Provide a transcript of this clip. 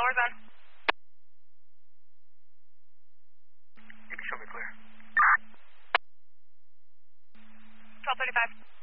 Tower's on. You can show me clear. 1235.